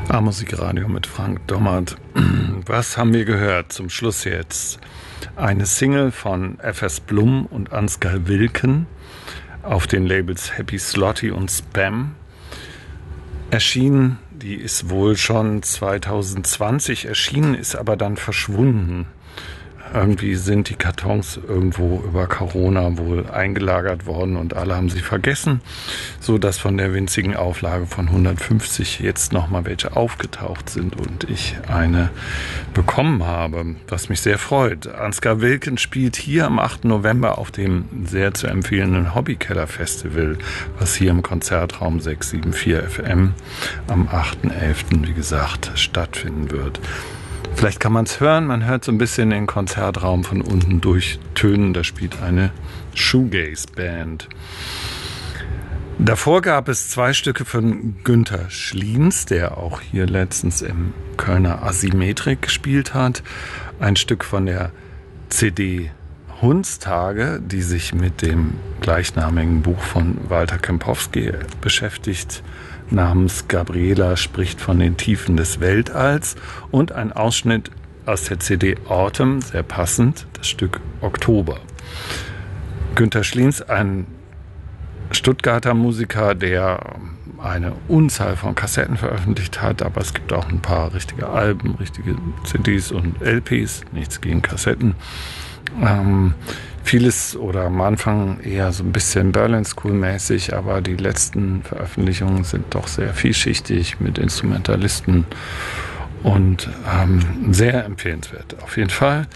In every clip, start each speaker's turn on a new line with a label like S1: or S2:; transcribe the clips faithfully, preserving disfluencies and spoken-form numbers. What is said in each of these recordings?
S1: A-Musik-Radio mit Frank Dommert. Was haben wir gehört zum Schluss jetzt? Eine Single von F S Blum und Ansgar Wilken auf den Labels Happy Slotty und Spam. Erschienen, die ist wohl schon zwanzig zwanzig erschienen, ist aber dann verschwunden. Irgendwie sind die Kartons irgendwo über Corona wohl eingelagert worden und alle haben sie vergessen, so dass von der winzigen Auflage von hundertfünfzig jetzt nochmal welche aufgetaucht sind und ich eine bekommen habe, was mich sehr freut. Ansgar Wilken spielt hier am achten November auf dem sehr zu empfehlenden Hobbykeller Festival, was hier im Konzertraum sechs sieben vier F M am achten elften wie gesagt stattfinden wird. Vielleicht kann man es hören, man hört so ein bisschen den Konzertraum von unten durchtönen, da spielt eine Shoegaze-Band. Davor gab es zwei Stücke von Günther Schliens, der auch hier letztens im Kölner Asymmetrik gespielt hat. Ein Stück von der C D Hundstage, die sich mit dem gleichnamigen Buch von Walter Kempowski beschäftigt, namens Gabriela spricht von den Tiefen des Weltalls, und ein Ausschnitt aus der C D Autumn, sehr passend, das Stück Oktober. Günther Schliens, ein Stuttgarter Musiker, der eine Unzahl von Kassetten veröffentlicht hat, aber es gibt auch ein paar richtige Alben, richtige C Ds und L Ps, nichts gegen Kassetten. Ähm, vieles oder am Anfang eher so ein bisschen Berlin School mäßig, aber die letzten Veröffentlichungen sind doch sehr vielschichtig mit Instrumentalisten und ähm, sehr empfehlenswert auf jeden Fall.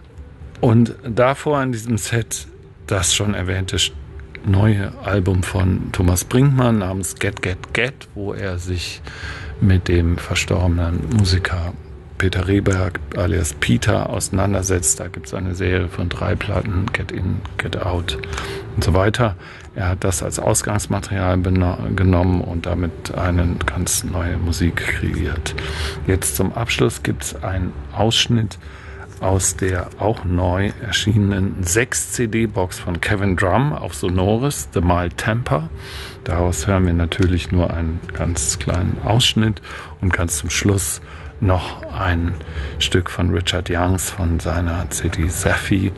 S1: Und davor in diesem Set das schon erwähnte neue Album von Thomas Brinkmann namens Get Get Get, wo er sich mit dem verstorbenen Musiker Peter Rehberg alias Peter auseinandersetzt. Da gibt es eine Serie von drei Platten, Get In, Get Out und so weiter. Er hat das als Ausgangsmaterial beno- genommen und damit eine ganz neue Musik kreiert. Jetzt zum Abschluss gibt es einen Ausschnitt aus der auch neu erschienenen sechs C D-Box von Kevin Drum auf Sonoris, The Mild Temper. Daraus hören wir natürlich nur einen ganz kleinen Ausschnitt und ganz zum Schluss noch ein Stück von Richard Youngs von seiner C D Safi.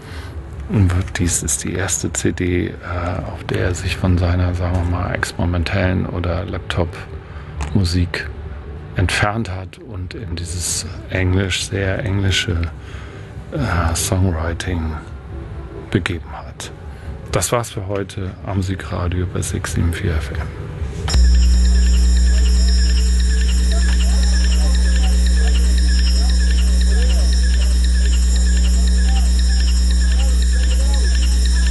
S1: Dies ist die erste C D, äh, auf der er sich von seiner, sagen wir mal, experimentellen oder Laptop-Musik entfernt hat und in dieses englisch, sehr englische äh, Songwriting begeben hat. Das war's für heute am Musikradio bei sechs sieben vier F M.